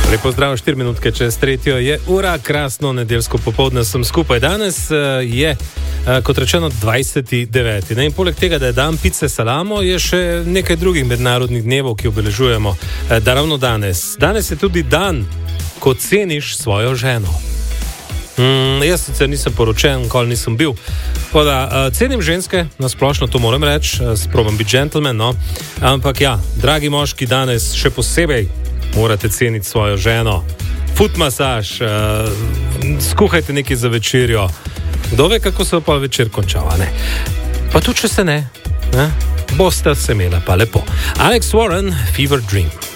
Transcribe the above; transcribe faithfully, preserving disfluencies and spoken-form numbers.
Lepo zdrav, štiri minutke čez tretjo je ura, krasno nedeljsko popoldne sem skupaj. Danes je, kot rečeno, dvajseti deveti In poleg tega, da je dan pice salamo, je še nekaj drugih mednarodnih dnevov, ki obeležujemo. Da ravno danes. Danes je tudi dan, ko ceniš svojo ženo. Mm, jaz sicer nisem poročen, nikoli nisem bil. Pa da, uh, cenim ženske, nasplošno to moram reči, uh, sprobam biti gentleman, no. Ampak ja, dragi moški, danes še posebej morate ceniti svojo ženo. Foot masaž, uh, skuhajte nekaj za večerjo. Kdo ve, kako se pa večer končava, ne? Pa tudi, če se ne, ne? Boste se imela pa lepo. Alex Warren, Fever Dream.